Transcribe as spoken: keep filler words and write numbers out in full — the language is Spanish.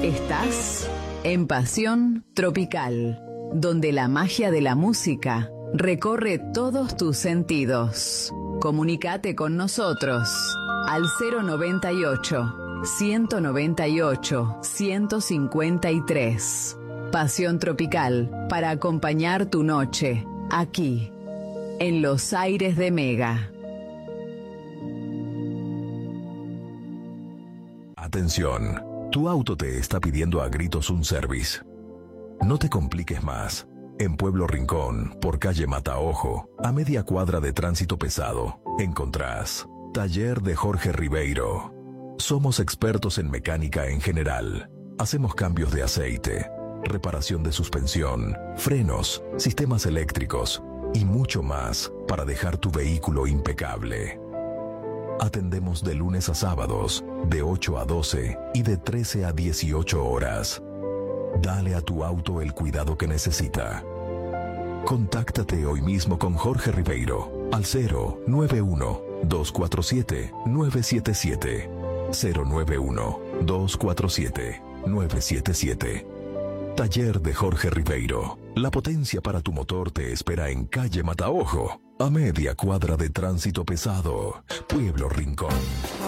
Estás en Pasión Tropical, donde la magia de la música recorre todos tus sentidos. Comunícate con nosotros al cero noventa y ocho, ciento noventa y ocho, ciento cincuenta y tres. Pasión Tropical, para acompañar tu noche, aquí, en los aires de Mega. Atención, tu auto te está pidiendo a gritos un service. No te compliques más. En Pueblo Rincón, por calle Mataojo, a media cuadra de tránsito pesado, encontrás Taller de Jorge Ribeiro. Somos expertos en mecánica en general. Hacemos cambios de aceite, reparación de suspensión, frenos, sistemas eléctricos y mucho más para dejar tu vehículo impecable. Atendemos de lunes a sábados, de ocho a doce y de trece a dieciocho horas. Dale a tu auto el cuidado que necesita. Contáctate hoy mismo con Jorge Ribeiro al cero nueve uno, dos cuatro siete, nueve siete siete. cero nueve uno, dos cuatro siete, nueve siete siete. Taller de Jorge Ribeiro. La potencia para tu motor te espera en calle Mataojo, a media cuadra de tránsito pesado, Pueblo Rincón.